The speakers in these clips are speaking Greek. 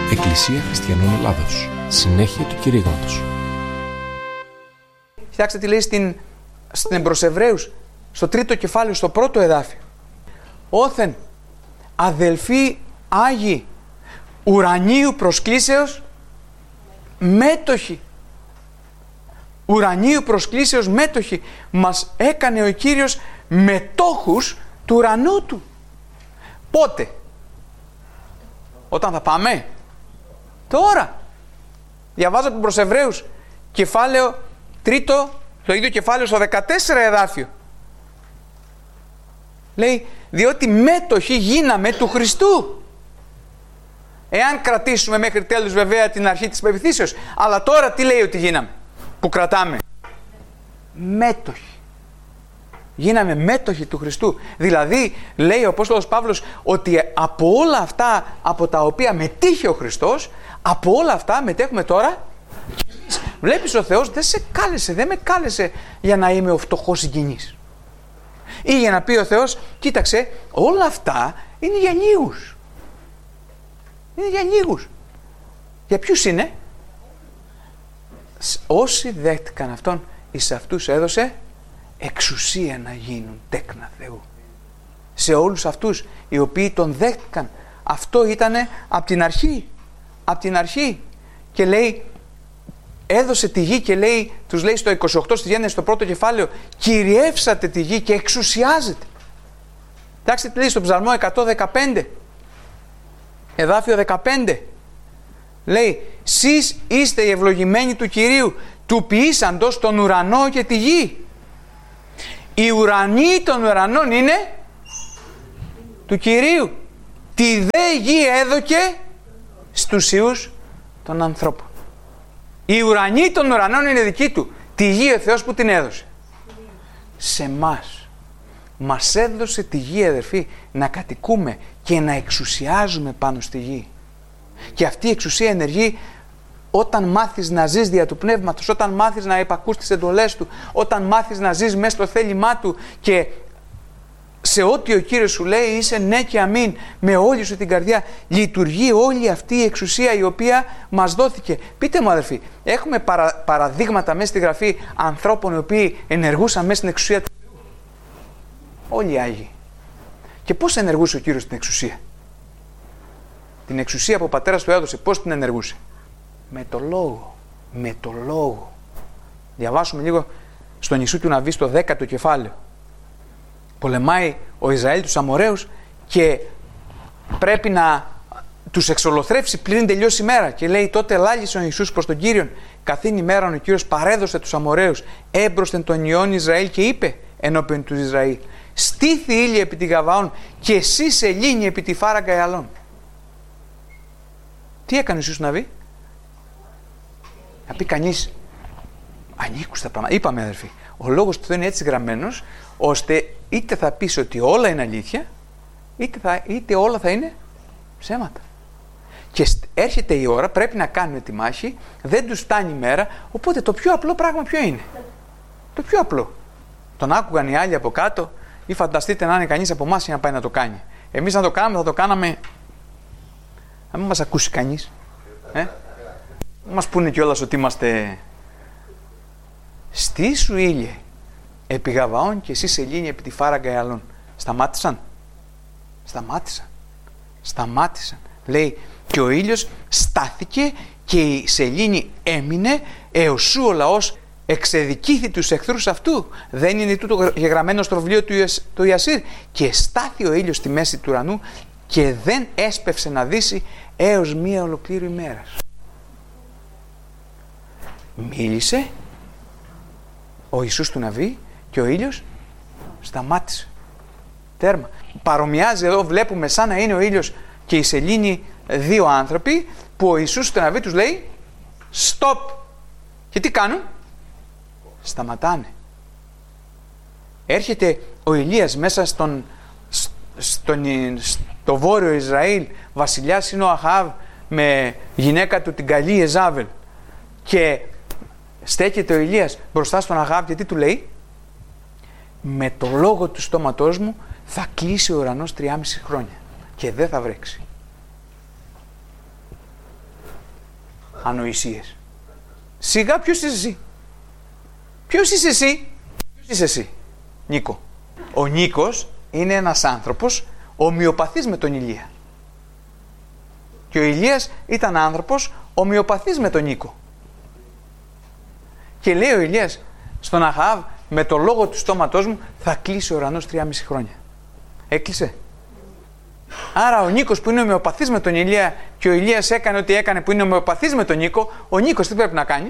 Εκκλησία Χριστιανών Ελλάδος. Συνέχεια του κηρύγματος. Κοιτάξτε τι λέει στην προς Εβραίους, στο 3ο κεφάλαιο, στο 1ο εδάφιο. Όθεν αδελφοί Άγιοι ουρανίου προσκλήσεως μέτοχοι. Ουρανίου προσκλήσεως μέτοχοι. Μας έκανε ο Κύριος μετόχους του ουρανού Του. Πότε? Όταν θα πάμε? Τώρα. Διαβάζω από προς Εβραίους, κεφάλαιο 3, το ίδιο κεφάλαιο, στο 14 εδάφιο. Λέει, διότι μέτοχοι γίναμε του Χριστού. Εάν κρατήσουμε μέχρι τέλους βέβαια την αρχή της πεποιθήσεως. Αλλά τώρα τι λέει ότι γίναμε, που κρατάμε? Μέτοχοι. Γίναμε μέτοχοι του Χριστού. Δηλαδή, λέει ο Απόστολος Παύλος ότι από όλα αυτά από τα οποία μετήχε ο Χριστός, από όλα αυτά μετέχουμε τώρα. Βλέπεις, ο Θεός δεν σε κάλεσε, δεν με κάλεσε για να είμαι ο φτωχός συγγενής. Ή για να πει ο Θεός, κοίταξε, όλα αυτά είναι για λίγους. Είναι για λίγους. Για ποιους είναι? Όσοι δέχτηκαν Αυτόν, εις αυτούς έδωσε εξουσία να γίνουν τέκνα Θεού. Σε όλους αυτούς οι οποίοι Τον δέχτηκαν. Αυτό ήτανε από την αρχή. Από την αρχή. Και λέει, έδωσε τη γη και λέει, τους λέει στο 28 στη Γέννηση, στο 1ο κεφάλαιο, κυριεύσατε τη γη και εξουσιάζετε. Εντάξει τι λέει στο Ψαλμό 115, εδάφιο 15. Λέει, σεις είστε οι ευλογημένοι του Κυρίου, του ποιήσαντος τον ουρανό και τη γη. Οι ουρανοί των ουρανών είναι του Κυρίου. Τη δε γη έδωκε στους ιούς των ανθρώπων. Οι ουρανοί των ουρανών είναι δικοί Του. Τη γη ο Θεός που την έδωσε? Σε μας. Μας έδωσε τη γη, αδερφοί, να κατοικούμε και να εξουσιάζουμε πάνω στη γη. Και αυτή η εξουσία ενεργεί όταν μάθεις να ζεις δια του Πνεύματος, όταν μάθεις να υπακούς τις εντολές Του, όταν μάθεις να ζεις μέσα στο θέλημά Του και σε ό,τι ο Κύριος σου λέει είσαι ναι και αμήν με όλη σου την καρδιά, λειτουργεί όλη αυτή η εξουσία η οποία μας δόθηκε. Πείτε μου, αδερφοί, έχουμε παραδείγματα μέσα στη Γραφή ανθρώπων οι οποίοι ενεργούσαν μέσα στην εξουσία του Θεού? Όλοι οι Άγιοι. Και πώς ενεργούσε ο Κύριος την εξουσία? Την εξουσία που ο Πατέρας Του έδωσε, πώς την ενεργούσε? Με το Λόγο. Με το Λόγο. Διαβάσουμε λίγο στον Ιησού του Ναβί, στο 10ο κεφάλαιο. Πολεμάει ο Ισραήλ τους Αμοραίους και πρέπει να τους εξολοθρεύσει πριν τελειώσει η μέρα. Και λέει, τότε λάλησε ο Ιησούς προς τον Κύριον. Καθήν ημέραν ο Κύριος παρέδωσε τους Αμοραίους έμπροσθεν των ιών Ισραήλ και είπε ενώπιον του Ισραήλ, στήθη ήλια επί τη Γαβαών και εσύ σελήνη επί τη φάραγγα Ιαλών. Τι έκανε ο Ιησούς να βγει? Να πει κανείς, ανήκουστα πράγματα. Είπαμε, αδερφοί, ο λόγος του Θεού είναι έτσι γραμμένος, ώστε είτε θα πεις ότι όλα είναι αλήθεια, είτε όλα θα είναι ψέματα. Και έρχεται η ώρα, πρέπει να κάνουμε τη μάχη, δεν τους φτάνει η μέρα, οπότε το πιο απλό πράγμα ποιο είναι? Το πιο απλό. Τον άκουγαν οι άλλοι από κάτω, ή φανταστείτε να είναι κανείς από εμάς για να πάει να το κάνει. Εμείς να το κάνουμε, θα το κάναμε, να μην μας ακούσει κανείς. Μας πούνε κιόλας ότι είμαστε. Στήσου ήλιε επί Γαβαών και εσύ σελήνη επί τη φάραγγα Ιαλών. Σταμάτησαν. Σταμάτησαν. Λέει, και ο ήλιος στάθηκε και η σελήνη έμεινε έως σου ο λαός εξεδικήθη τους εχθρούς αυτού. Δεν είναι τούτο γεγραμμένο στο βιβλίο του Ιασήρ? Και στάθη ο ήλιος στη μέση του ουρανού και δεν έσπευσε να δύσει έως μία ολοκλήρου ημέρας. Μίλησε ο Ιησούς του Ναβί και ο ήλιος σταμάτησε. Τέρμα. Παρομοιάζει εδώ, βλέπουμε σαν να είναι ο ήλιος και η σελήνη δύο άνθρωποι που ο Ιησούς του Ναβί τους λέει stop. Και τι κάνουν? Σταματάνε. Έρχεται ο Ηλίας μέσα στο βόρειο Ισραήλ, βασιλιάς είναι ο Αχάβ με γυναίκα του την καλή Εζάβελ, και στέκεται ο Ηλίας μπροστά στον Αχάβ και τι του λέει? Με το λόγο του στόματός μου θα κλείσει ο ουρανός 3,5 χρόνια και δεν θα βρέξει. ανοησίες. Σιγά, ποιος είσαι εσύ? Ποιος είσαι εσύ? Ποιος είσαι εσύ, Νίκο? Ο Νίκος είναι ένας άνθρωπος ομοιοπαθής με τον Ηλία. Και ο Ηλίας ήταν άνθρωπος ομοιοπαθής με τον Νίκο. Και λέει ο Ηλίας στον Αχαάβ, με το λόγο του στόματός μου θα κλείσει ο ουρανός 3,5 χρόνια. Έκλεισε. Άρα ο Νίκος που είναι ομοιοπαθής με τον Ηλία και ο Ηλίας έκανε ό,τι έκανε που είναι ομοιοπαθής με τον Νίκο, ο Νίκος τι πρέπει να κάνει?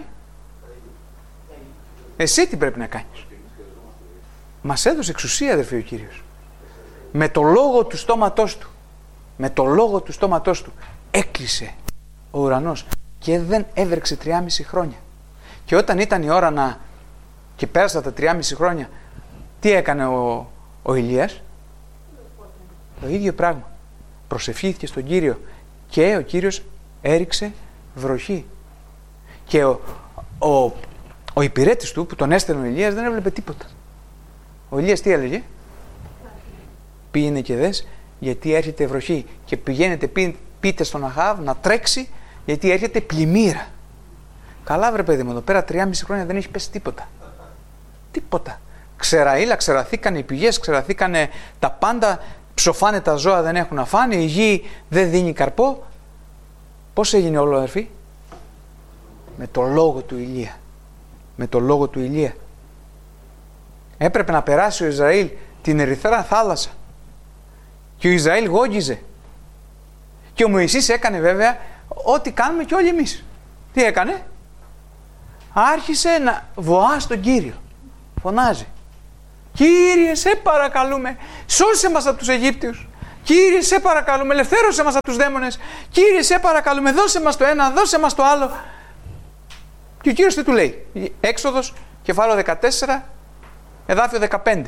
Εσύ τι πρέπει να κάνεις? Μας έδωσε εξουσία, αδερφοί, ο Κύριος. Με το λόγο του στόματός του. Με το λόγο του στόματός του έκλεισε ο ουρανός και δεν έβρεξε 3,5 χρόνια. Και όταν ήταν η ώρα και πέρασαν τα 3,5 χρόνια, τι έκανε ο Ηλίας? Το ίδιο πράγμα. Προσευχήθηκε στον Κύριο και ο Κύριος έριξε βροχή. Και ο υπηρέτης του που τον έστελνε ο Ηλίας δεν έβλεπε τίποτα. Ο Ηλίας τι έλεγε? Πήγαινε και δες γιατί έρχεται βροχή, και πηγαίνετε πείτε στον Αχαάβ να τρέξει γιατί έρχεται πλημμύρα. Καλά βρε παιδί μου, εδώ πέρα 3,5 χρόνια δεν έχει πέσει τίποτα. Τίποτα. Ξεραθήκανε οι πηγές, ξεραθήκανε τα πάντα, ψοφάνε τα ζώα, δεν έχουν να φάνε, η γη δεν δίνει καρπό. Πώς έγινε όλο, αδερφοί? Με το λόγο του Ηλία. Με το λόγο του Ηλία. Έπρεπε να περάσει ο Ισραήλ την Ερυθρά θάλασσα και ο Ισραήλ γόγγιζε. Και ο Μωυσής έκανε βέβαια ό,τι κάνουμε και όλοι εμείς. Τι έκανε? Άρχισε να βοά στον Κύριο. Φωνάζει. Κύριε, σε παρακαλούμε, σώσε μας από τους Αιγύπτιους. Κύριε, σε παρακαλούμε, ελευθέρωσε μας από τους δαίμονες. Κύριε, σε παρακαλούμε, δώσε μας το ένα, δώσε μας το άλλο. Και ο Κύριος τι του λέει? Έξοδος, κεφάλαιο 14, εδάφιο 15.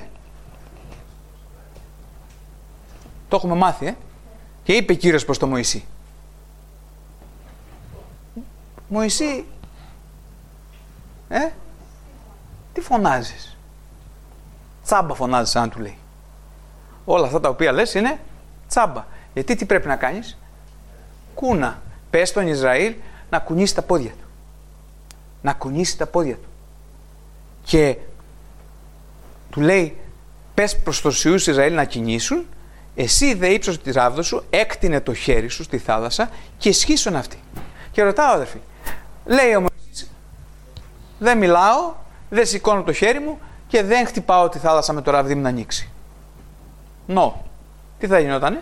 Το έχουμε μάθει, Και είπε Κύριος προς τον Μωυσή. Μωυσή, τι φωνάζεις? Τσάμπα φωνάζεις, αν του λέει. Όλα αυτά τα οποία λες είναι τσάμπα. Γιατί τι πρέπει να κάνεις? Κούνα. Πες στον Ισραήλ να κουνήσει τα πόδια του. Να κουνήσει τα πόδια του. Και του λέει, πες προς τους ιούς Ισραήλ να κινήσουν, εσύ δε ύψωσε τη ράβδο σου, έκτινε το χέρι σου στη θάλασσα και ισχύσουν αυτοί. Και ρωτάω, αδερφοί, λέει ο Μωυσής, δεν μιλάω, δεν σηκώνω το χέρι μου και δεν χτυπάω τη θάλασσα με το ραβδί μου να ανοίξει. Τι θα γινότανε?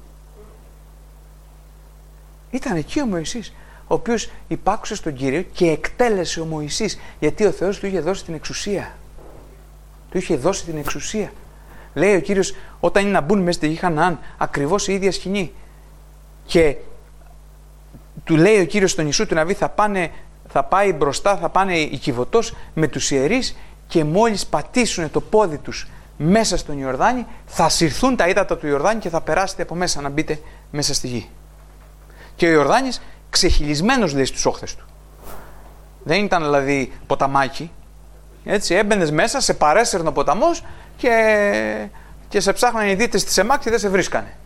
Ήταν εκεί ο Μωυσής, ο οποίος υπάκουσε στον Κύριο και εκτέλεσε ο Μωυσής, γιατί ο Θεός του είχε δώσει την εξουσία. Του είχε δώσει την εξουσία. Λέει ο Κύριος, όταν είναι να μπουν μέσα στη γη Χαναάν, ακριβώς η ίδια σκηνή. Και του λέει ο Κύριος στον Ιησού του Ναβί, θα πάει μπροστά, θα πάνε οι Κιβωτός με τους ιερείς και μόλις πατήσουν το πόδι τους μέσα στον Ιορδάνη, θα συρθούν τα ύδατα του Ιορδάνη και θα περάσετε από μέσα να μπείτε μέσα στη γη. Και ο Ιορδάνης ξεχυλισμένος, λέει, στους όχθες του. Δεν ήταν δηλαδή ποταμάκι. Έτσι, έμπαινες μέσα, σε παρέσαιρνε ο ποταμός και σε ψάχνανε οι δίτες της ΕΜΑΚ και δεν σε βρίσκανε.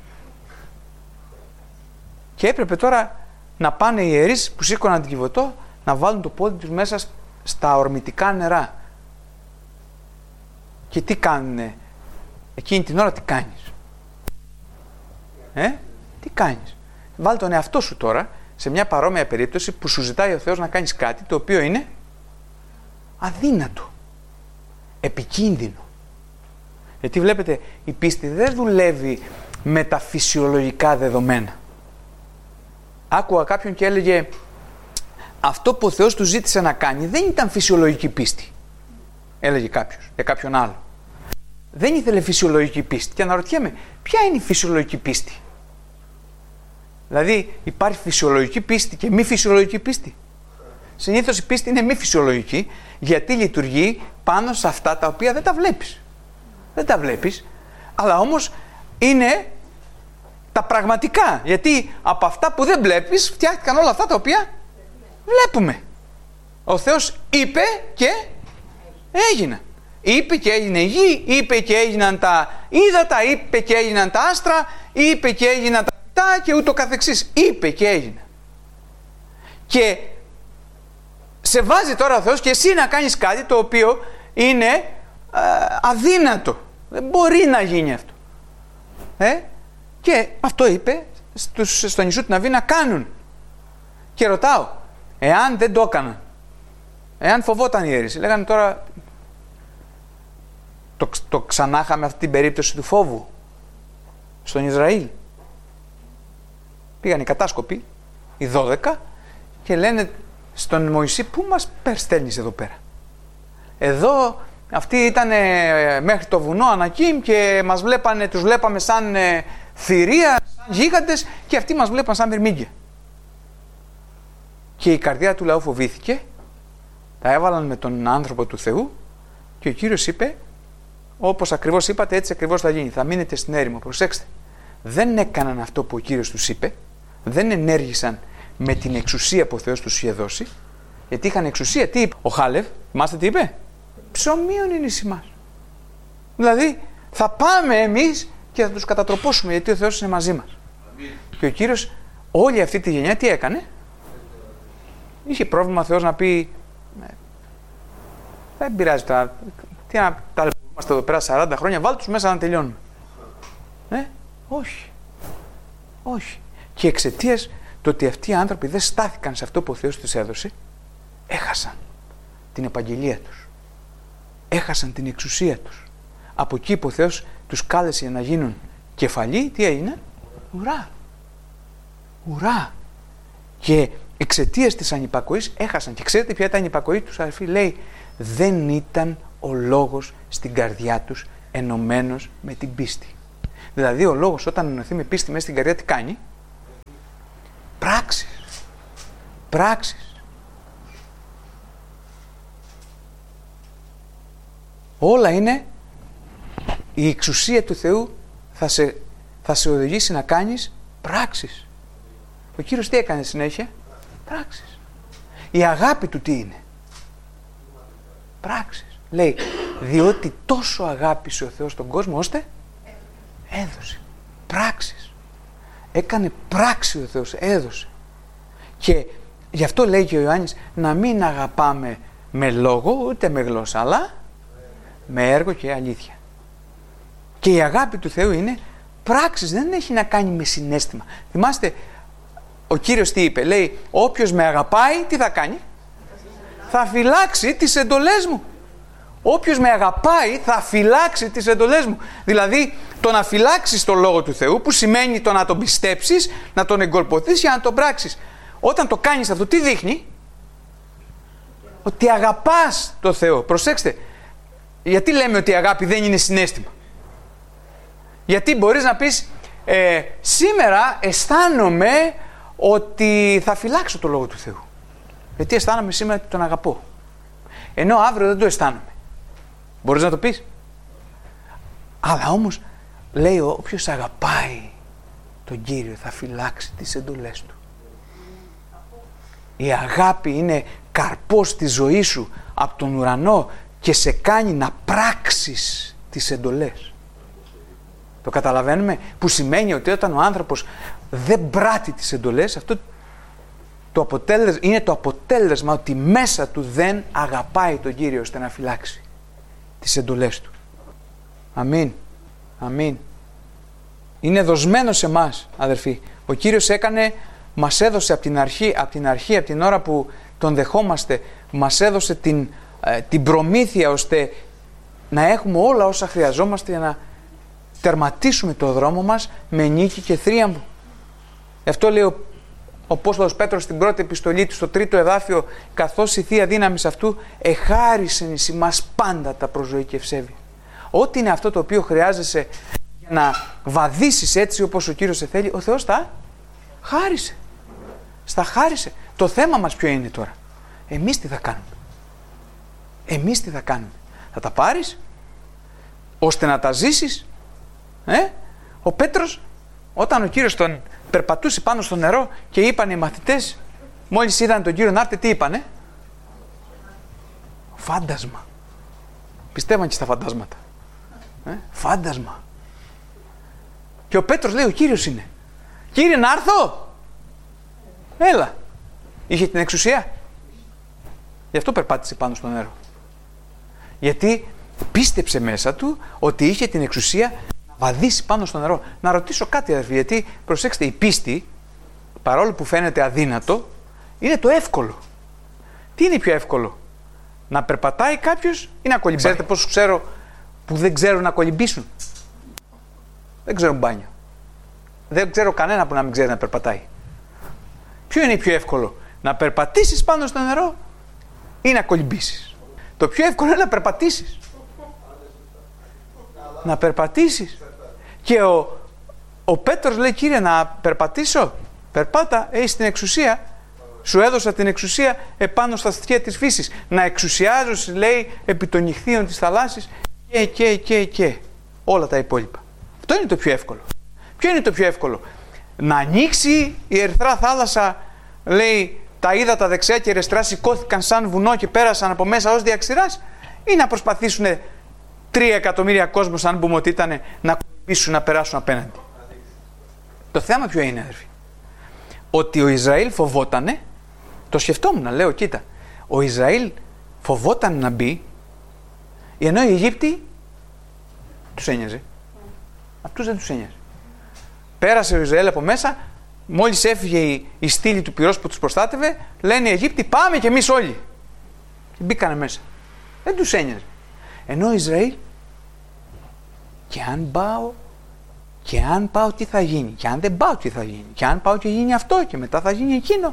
Και έπρεπε τώρα να πάνε οι ιερείς που σήκωναν την Κιβωτό να βάλουν το πόδι τους μέσα στα ορμητικά νερά. Και τι κάνουνε εκείνη την ώρα? Τι κάνεις? Τι κάνεις? Βάλει τον εαυτό σου τώρα σε μια παρόμοια περίπτωση που σου ζητάει ο Θεός να κάνεις κάτι το οποίο είναι αδύνατο, επικίνδυνο. Γιατί βλέπετε, η πίστη δεν δουλεύει με τα φυσιολογικά δεδομένα. Άκουγα κάποιον και έλεγε, αυτό που ο Θεός του ζήτησε να κάνει δεν ήταν φυσιολογική πίστη. Έλεγε κάποιος για κάποιον άλλο. Δεν ήθελε φυσιολογική πίστη. Και αναρωτιέμαι, ποια είναι η φυσιολογική πίστη? Δηλαδή υπάρχει φυσιολογική πίστη και μη φυσιολογική πίστη? Συνήθως η πίστη είναι μη φυσιολογική, γιατί λειτουργεί πάνω σε αυτά τα οποία δεν τα βλέπεις. Δεν τα βλέπεις, αλλά όμως είναι τα πραγματικά. Γιατί από αυτά που δεν βλέπεις φτιάχτηκαν όλα αυτά τα οποία βλέπουμε. Ο Θεός είπε και έγινε. Είπε και έγινε η γη, είπε και έγιναν τα ύδατα, είπε και έγιναν τα άστρα, είπε και έγιναν τα φυτά και ούτω καθεξής. Είπε και έγινε. Και σε βάζει τώρα ο Θεός και εσύ να κάνεις κάτι το οποίο είναι αδύνατο. Δεν μπορεί να γίνει αυτό. Και αυτό είπε στο νησί του Ναβί να κάνουν. Και ρωτάω, εάν δεν το έκαναν, εάν φοβόταν η αίρεση, λέγανε τώρα, το ξανά είχαμε αυτή την περίπτωση του φόβου στον Ισραήλ. Πήγαν οι κατάσκοποι, οι 12, και λένε στον Μωυσή, πού μας στέλνεις εδώ πέρα? Εδώ αυτοί ήταν μέχρι το βουνό Ανακίμ και τους βλέπαμε σαν θηρία, σαν γίγαντες, και αυτοί μας βλέπαν σαν μυρμήγκια. Και η καρδιά του λαού φοβήθηκε, τα έβαλαν με τον άνθρωπο του Θεού και ο Κύριος είπε, όπως ακριβώς είπατε, έτσι ακριβώς θα γίνει, θα μείνετε στην έρημο. Προσέξτε, δεν έκαναν αυτό που ο Κύριος τους είπε, δεν ενέργησαν με την εξουσία που ο Θεός τους είχε δώσει, γιατί είχαν εξουσία. Τι είπε ο Χάλευ, θυμάστε τι είπε? Ψωμίων είναι εις ημάς. Δηλαδή θα πάμε εμείς και θα τους κατατροπώσουμε, γιατί ο Θεός είναι μαζί μας. Και ο Κύριος όλη αυτή τη γενιά τι έκανε? Είχε πρόβλημα ο Θεός να πει, δεν πειράζει τώρα, τι να τα λεπτομαστε εδώ πέρα 40 χρόνια, βάλτε τους μέσα να τελειώνουμε. Όχι. Όχι. Και εξαιτίας το ότι αυτοί οι άνθρωποι δεν στάθηκαν σε αυτό που ο Θεός τους έδωσε, έχασαν την επαγγελία τους. Έχασαν την εξουσία τους. Από εκεί που ο Θεός τους κάλεσε να γίνουν κεφαλή, τι έγινε? Ουρά. Ουρά. Και εξαιτίας της ανυπακοής έχασαν. Και ξέρετε ποια ήταν η ανυπακοή τους, αδελφοί? Λέει, δεν ήταν ο λόγος στην καρδιά τους ενωμένος με την πίστη. Δηλαδή ο λόγος όταν ενωθεί με πίστη μέσα στην καρδιά τι κάνει? Πράξεις. Πράξεις. Όλα είναι, η εξουσία του Θεού θα σε οδηγήσει να κάνεις πράξεις. Ο Κύριος τι έκανε συνέχεια? Πράξεις. Η αγάπη του τι είναι? Πράξεις. Λέει, διότι τόσο αγάπησε ο Θεός τον κόσμο ώστε έδωσε. Πράξεις. Έκανε πράξη ο Θεός, έδωσε. Και γι' αυτό λέει και ο Ιωάννης να μην αγαπάμε με λόγο ούτε με γλώσσα, αλλά με έργο και αλήθεια. Και η αγάπη του Θεού είναι πράξεις, δεν έχει να κάνει με συναίσθημα. Θυμάστε, ο Κύριος τι είπε? Λέει, όποιος με αγαπάει, τι θα κάνει? Θα φυλάξει τις εντολές μου. Όποιος με αγαπάει θα φυλάξει τις εντολές μου. Δηλαδή το να φυλάξεις τον Λόγο του Θεού, που σημαίνει το να τον πιστέψεις, να τον εγκολποθείς και να τον πράξεις. Όταν το κάνεις αυτό, τι δείχνει? Ότι αγαπάς τον Θεό. Προσέξτε, γιατί λέμε ότι η αγάπη δεν είναι συναίσθημα? Γιατί μπορείς να πεις, σήμερα αισθάνομαι ότι θα φυλάξω τον Λόγο του Θεού. Γιατί αισθάνομαι σήμερα ότι τον αγαπώ. Ενώ αύριο δεν το αισθάνομαι. Μπορείς να το πεις? Αλλά όμως λέει, όποιος αγαπάει τον Κύριο θα φυλάξει τις εντολές του. Η αγάπη είναι καρπός της ζωής σου από τον ουρανό και σε κάνει να πράξεις τις εντολές. Το καταλαβαίνουμε? Που σημαίνει ότι όταν ο άνθρωπος δεν πράττει τις εντολές, αυτό είναι το αποτέλεσμα ότι μέσα του δεν αγαπάει τον Κύριο ώστε να φυλάξει τις εντολές του. Αμήν. Αμήν. Είναι δοσμένο σε εμάς, αδερφοί. Ο Κύριος μας έδωσε από την ώρα που τον δεχόμαστε, μας έδωσε την προμήθεια ώστε να έχουμε όλα όσα χρειαζόμαστε για να τερματίσουμε το δρόμο μας με νίκη και θρίαμβο. Γι' αυτό λέει ο Απόστολος Πέτρος στην πρώτη επιστολή του, στο 3ο εδάφιο, καθώς η Θεία Δύναμης αυτού εχάρισεν εις ημάς πάντα τα προζωή και ευσέβεια. Ό,τι είναι αυτό το οποίο χρειάζεσαι για να βαδίσεις έτσι όπως ο Κύριος σε θέλει, ο Θεός τα χάρισε. Στα χάρισε. Το θέμα μας ποιο είναι τώρα? Εμείς τι θα κάνουμε? Εμείς τι θα κάνουμε? Θα τα πάρεις ώστε να τα ζήσεις? Ο Πέτρος, όταν ο Κύριος τον περπατούσε πάνω στο νερό και είπαν οι μαθητές, μόλις είδαν τον Κύριο να έρθει, τι είπανε? Φάντασμα. Πιστεύαν και στα φαντάσματα. Φάντασμα. Και ο Πέτρος λέει, ο Κύριος είναι. Κύριε, να έρθω? Έλα. Είχε την εξουσία? Γι' αυτό περπάτησε πάνω στο νερό. Γιατί πίστεψε μέσα του ότι είχε την εξουσία να βαδίσει πάνω στο νερό. Να ρωτήσω κάτι, αδερφοί, γιατί προσέξτε, η πίστη, παρόλο που φαίνεται αδύνατο, είναι το εύκολο. Τι είναι πιο εύκολο, να περπατάει κάποιος ή να κολυμπάει? Ξέρετε πόσους ξέρω που δεν ξέρουν να κολυμπήσουν? Δεν ξέρουν μπάνιο. Δεν ξέρω κανένα που να μην ξέρει να περπατάει. Ποιο είναι πιο εύκολο, να περπατήσεις πάνω στο νερό ή να κολυμπήσεις? Το πιο εύκολο είναι να περπατήσεις. Να περπατήσεις. Και ο Πέτρος λέει, Κύριε, να περπατήσω? Περπάτα, έχεις την εξουσία. Σου έδωσα την εξουσία επάνω στα στοιχεία της φύσης. Να εξουσιάζω, λέει, επί των νυχθείων της θαλάσσης και όλα τα υπόλοιπα. Αυτό είναι το πιο εύκολο. Ποιο είναι το πιο εύκολο? Να ανοίξει η ερυθρά θάλασσα, λέει, τα ύδατα δεξιά και αριστερά σηκώθηκαν σαν βουνό και πέρασαν από μέσα ως διαξηράς, ή να προσπαθήσουν 3 εκατομμύρια κόσμος, αν πούμε ότι ήταν, να κολυμπήσουν, να περάσουν απέναντι? Το θέμα ποιο είναι, αδερφοί? Ότι ο Ισραήλ φοβότανε, το σκεφτόμουν, λέω, κοίτα, ο Ισραήλ φοβόταν να μπει, ενώ οι Αιγύπτιοι τους ένοιαζε. Αυτούς δεν τους ένοιαζε. Πέρασε ο Ισραήλ από μέσα, μόλις έφυγε η στήλη του πυρός που τους προστάτευε, λένε οι Αιγύπτιοι, πάμε κι εμείς όλοι. Και μπήκανε μέσα. Δεν τους ένοιαζε. Ενώ ο Ισραήλ, και αν πάω τι θα γίνει, και αν δεν πάω τι θα γίνει, και αν πάω και γίνει αυτό και μετά θα γίνει εκείνο.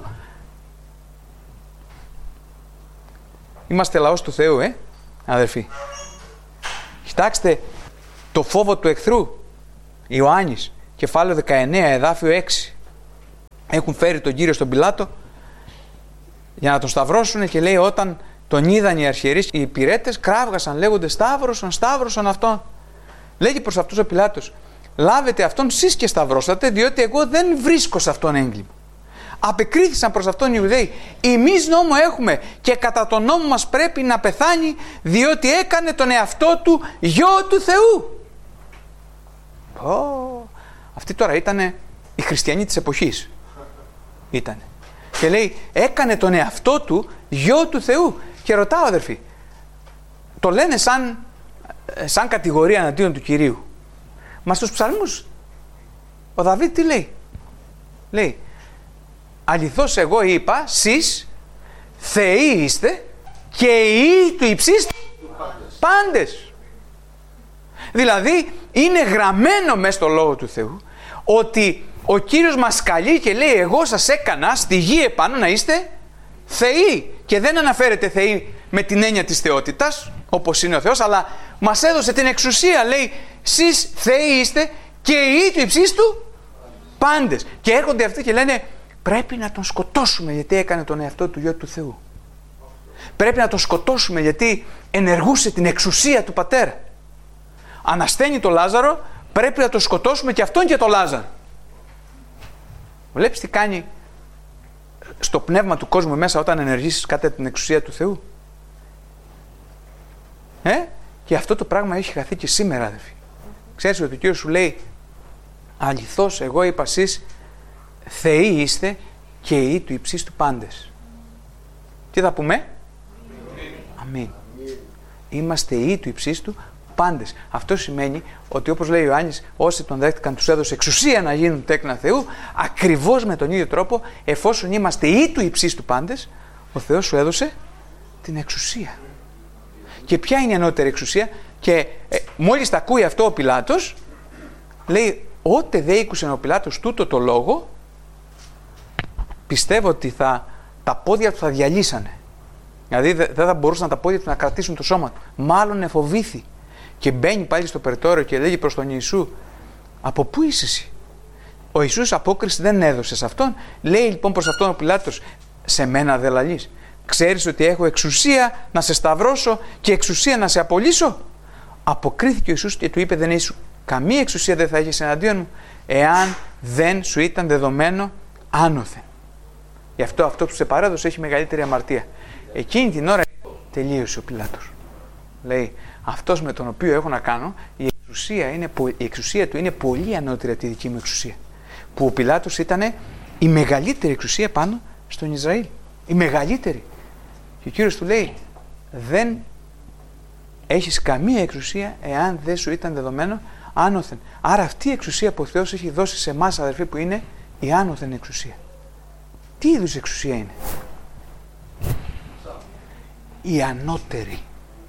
Είμαστε λαός του Θεού, αδερφοί. Κοιτάξτε το φόβο του εχθρού. Ιωάννης, κεφάλαιο 19, εδάφιο 6. Έχουν φέρει τον Κύριο στον Πιλάτο για να τον σταυρώσουν και λέει, όταν τον είδαν οι αρχιερείς και οι υπηρέτες, κράβγασαν λέγονται, σταύρωσαν αυτόν. Λέγει προς αυτούς ο Πιλάτος, λάβετε αυτόν σεις και σταυρώσατε, διότι εγώ δεν βρίσκω σε αυτόν έγκλημα. Απεκρίθησαν προς αυτόν οι Ιουδαίοι, εμείς νόμο έχουμε και κατά τον νόμο μας πρέπει να πεθάνει, διότι έκανε τον εαυτό του γιο του Θεού. Αυτοί τώρα ήτανε οι χριστιανοί της εποχής. Ήτανε. Και λέει, έκανε τον εαυτό του γιο του Θεού. Και ρωτάω, αδερφοί, το λένε σαν κατηγορία εναντίον του Κυρίου. Μα στους ψαλμούς ο Δαβίδ τι λέει? Λέει, αληθώς εγώ είπα, σεις θεοί είστε και οι του υψίστου πάντες. Δηλαδή είναι γραμμένο μέσα στο Λόγο του Θεού ότι ο Κύριος μας καλεί και λέει, εγώ σας έκανα στη γη επάνω να είστε θεοί. Και δεν αναφέρεται θεοί με την έννοια της θεότητας, όπως είναι ο Θεός, αλλά μας έδωσε την εξουσία, λέει, σεις θεοί είστε και οι του υψίστου πάντες. Και έρχονται αυτοί και λένε, πρέπει να τον σκοτώσουμε γιατί έκανε τον εαυτό του γιο του Θεού. Πρέπει να τον σκοτώσουμε γιατί ενεργούσε την εξουσία του Πατέρα. Ανασθένει το Λάζαρο, πρέπει να τον σκοτώσουμε και αυτόν και το Λάζαρο. Βλέπεις τι κάνει στο πνεύμα του κόσμου μέσα όταν ενεργήσεις κατά την εξουσία του Θεού. Και αυτό το πράγμα έχει χαθεί και σήμερα, αδελφοί. Ξέρεις ότι ο Κύριος σου λέει, αληθώς εγώ είπα σεις θεοί είστε και οι του υψίστου πάντες. Τι θα πούμε? Αμήν. Είμαστε οι του υψίστου πάντες. Αυτό σημαίνει ότι, όπως λέει ο Ιωάννης, όσοι τον δέχτηκαν τους έδωσε εξουσία να γίνουν τέκνα Θεού, ακριβώς με τον ίδιο τρόπο, εφόσον είμαστε οι του υψίστου πάντες, ο Θεός σου έδωσε την εξουσία. Και ποια είναι η ανώτερη εξουσία? Και μόλις τα ακούει αυτό ο Πιλάτος, λέει, ότε δε ήκουσε ο Πιλάτος τούτο το λόγο, πιστεύω ότι τα πόδια του θα διαλύσανε. Δηλαδή δεν θα μπορούσαν τα πόδια του να κρατήσουν το σώμα του. Μάλλον εφοβήθη. Και μπαίνει πάλι στο περιτόριο και λέγει προς τον Ιησού, από πού είσαι εσύ? Ο Ιησούς απόκριση δεν έδωσε σε αυτόν. Λέει λοιπόν προς αυτόν ο Πιλάτος, σε μένα δεν λαλείς? Ξέρεις ότι έχω εξουσία να σε σταυρώσω και εξουσία να σε απολύσω? Αποκρίθηκε ο Ιησούς και του είπε, δεν έχεις καμία εξουσία, δεν θα έχεις εναντίον μου, εάν δεν σου ήταν δεδομένο άνωθεν. Γι' αυτό που σε παρέδωσε έχει μεγαλύτερη αμαρτία. Εκείνη την ώρα τελείωσε ο Πιλάτος. Λέει, αυτός με τον οποίο έχω να κάνω, η εξουσία του είναι πολύ ανώτερη από τη δική μου εξουσία. Που ο Πιλάτος ήταν η μεγαλύτερη εξουσία πάνω στον Ισραήλ. Η μεγαλύτερη. Και ο Κύριος του λέει, δεν έχεις καμία εξουσία εάν δεν σου ήταν δεδομένο άνωθεν. Άρα αυτή η εξουσία που ο Θεός έχει δώσει σε εμάς, αδερφοί, που είναι η άνωθεν εξουσία. Τι είδους εξουσία είναι? Η ανώτερη,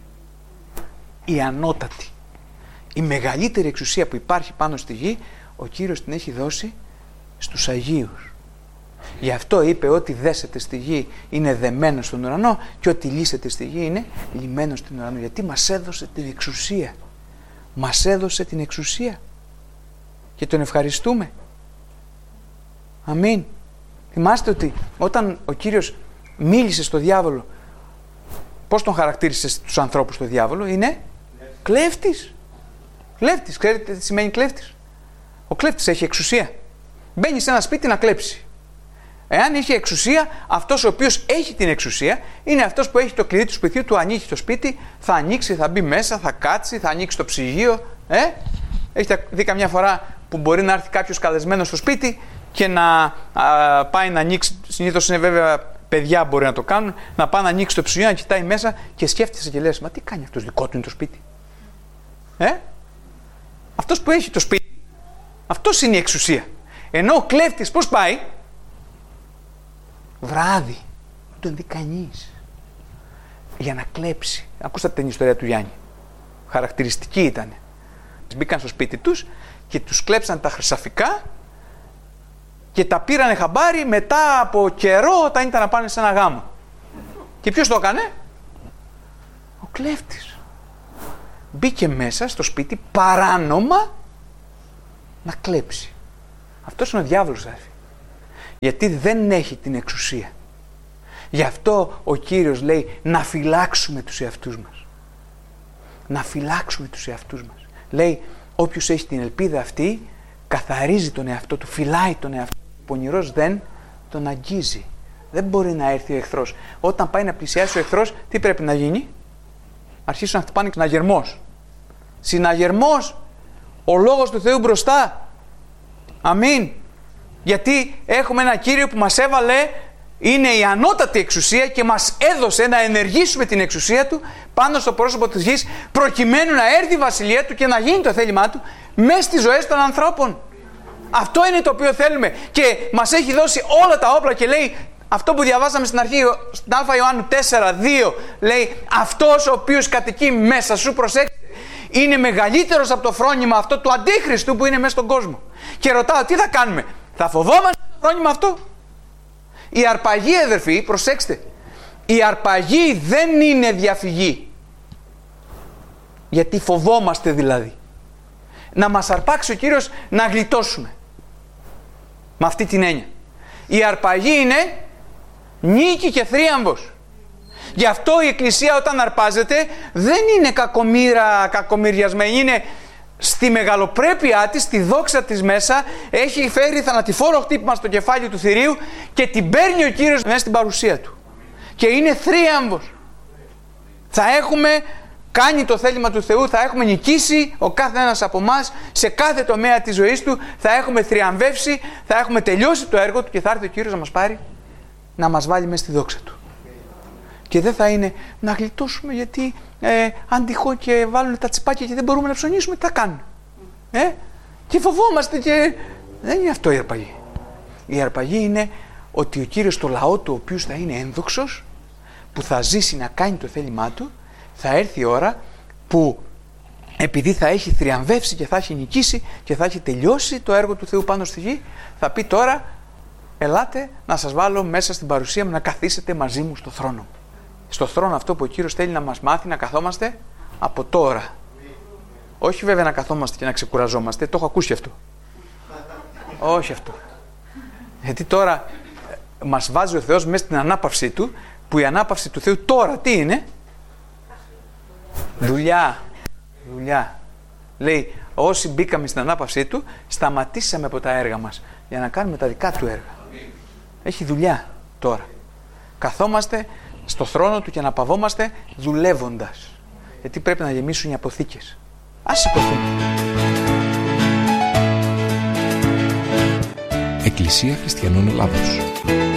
η ανώτατη, η μεγαλύτερη εξουσία που υπάρχει πάνω στη γη, ο Κύριος την έχει δώσει στους Αγίους. Γι' αυτό είπε ότι δέσετε στη γη είναι δεμένο στον ουρανό και ότι λύσετε στη γη είναι λυμένο στον ουρανό. Γιατί μας έδωσε την εξουσία. Μας έδωσε την εξουσία. Και τον ευχαριστούμε. Αμήν. Θυμάστε ότι όταν ο Κύριος μίλησε στο διάβολο, πώς τον χαρακτήρισε στους ανθρώπους το διάβολο? Είναι κλέφτης. Κλέφτης. Ξέρετε τι σημαίνει κλέφτης? Ο κλέφτης έχει εξουσία. Μπαίνει σε ένα σπίτι να κλέψει. Εάν είχε εξουσία, αυτός ο οποίος έχει την εξουσία είναι αυτός που έχει το κλειδί του σπιτιού του, ανοίγει το σπίτι, θα ανοίξει, θα μπει μέσα, θα κάτσει, θα ανοίξει το ψυγείο. Έχετε δει καμιά φορά που μπορεί να έρθει κάποιος καλεσμένος στο σπίτι και να πάει να ανοίξει? Συνήθως είναι βέβαια παιδιά μπορεί να το κάνουν, να πάει να ανοίξει το ψυγείο, να κοιτάει μέσα και σκέφτεσαι και λες, μα τι κάνει αυτός, δικό του είναι το σπίτι? Αυτός που έχει το σπίτι, αυτός είναι η εξουσία. Ενώ ο κλέφτης πώς πάει? Βράδυ, δεν τον δει κανείς, για να κλέψει. Ακούσατε την ιστορία του Γιάννη? Χαρακτηριστική ήταν. Μπήκαν στο σπίτι τους και τους κλέψαν τα χρυσαφικά και τα πήρανε χαμπάρι μετά από καιρό όταν ήταν να πάνε σε ένα γάμο. Και ποιος το έκανε? Ο κλέφτης. Μπήκε μέσα στο σπίτι παράνομα να κλέψει. Αυτός είναι ο διάβολος, αδερφοί. Γιατί δεν έχει την εξουσία. Γι' αυτό ο Κύριος λέει να φυλάξουμε τους εαυτούς μας. Να φυλάξουμε τους εαυτούς μας. Λέει, όποιος έχει την ελπίδα αυτή, καθαρίζει τον εαυτό του, φυλάει τον εαυτό του. Ο πονηρός δεν τον αγγίζει. Δεν μπορεί να έρθει ο εχθρός. Όταν πάει να πλησιάσει ο εχθρός, τι πρέπει να γίνει? Αρχίσουν να χτυπάνε συναγερμός. Συναγερμός. Ο λόγος του Θεού μπροστά. Αμήν. Γιατί έχουμε ένα Κύριο που μας έβαλε, είναι η ανώτατη εξουσία και μας έδωσε να ενεργήσουμε την εξουσία Του πάνω στο πρόσωπο της γης, προκειμένου να έρθει η βασιλεία Του και να γίνει το θέλημά Του μέσα στις ζωές των ανθρώπων. Αυτό είναι το οποίο θέλουμε και μας έχει δώσει όλα τα όπλα και λέει αυτό που διαβάσαμε στην αρχή, στην Α Ιωάννου 4:2, λέει αυτός ο οποίος κατοικεί μέσα σου, προσέξτε, είναι μεγαλύτερος από το φρόνημα αυτό του Αντίχριστου που είναι μέσα στον κόσμο. Και ρωτάω, τι θα κάνουμε? Θα φοβόμαστε το φρόνημα αυτό? Η αρπαγή, αδερφοί, προσέξτε, η αρπαγή δεν είναι διαφυγή. Γιατί φοβόμαστε δηλαδή. Να μας αρπάξει ο Κύριος να γλιτώσουμε. Με αυτή την έννοια. Η αρπαγή είναι νίκη και θρίαμβος. Γι' αυτό η Εκκλησία όταν αρπάζεται δεν είναι κακομοιριασμένη, είναι στη μεγαλοπρέπειά της, στη δόξα της μέσα, έχει φέρει θανατηφόρο χτύπημα στο κεφάλι του θηρίου και την παίρνει ο Κύριος μέσα στην παρουσία Του. Και είναι θρίαμβος. Θα έχουμε κάνει το θέλημα του Θεού, θα έχουμε νικήσει ο κάθε ένας από εμάς σε κάθε τομέα της ζωής του, θα έχουμε θριαμβεύσει, θα έχουμε τελειώσει το έργο Του και θα έρθει ο Κύριος να μας πάρει, να μας βάλει μέσα στη δόξα Του. Και δεν θα είναι να γλιτώσουμε γιατί αν τυχόν και βάλουν τα τσιπάκια και δεν μπορούμε να ψωνίσουμε, τι θα κάνουμε? Και φοβόμαστε και... Δεν είναι αυτό η αρπαγή. Η αρπαγή είναι ότι ο Κύριος το λαό Του, ο οποίος θα είναι ένδοξος, που θα ζήσει να κάνει το θέλημά Του, θα έρθει η ώρα που επειδή θα έχει θριαμβεύσει και θα έχει νικήσει και θα έχει τελειώσει το έργο του Θεού πάνω στη γη, θα πει τώρα ελάτε να σας βάλω μέσα στην παρουσία μου να καθίσετε μαζί μου στο θρόνο. Στο θρόνο αυτό που ο Κύριος θέλει να μας μάθει να καθόμαστε από τώρα. Όχι βέβαια να καθόμαστε και να ξεκουραζόμαστε, το έχω ακούσει αυτό. Όχι αυτό. Γιατί τώρα μας βάζει ο Θεός μέσα στην ανάπαυσή Του, που η ανάπαυση του Θεού τώρα τι είναι? Δουλειά. Δουλειά. Λέει, όσοι μπήκαμε στην ανάπαυσή Του, σταματήσαμε από τα έργα μας για να κάνουμε τα δικά Του έργα. Έχει δουλειά τώρα. Καθόμαστε στο θρόνο Του και αναπαυόμαστε δουλεύοντας. Γιατί πρέπει να γεμίσουν οι αποθήκες. Ας σηκωθούμε. Εκκλησία Χριστιανών Ελλάδος.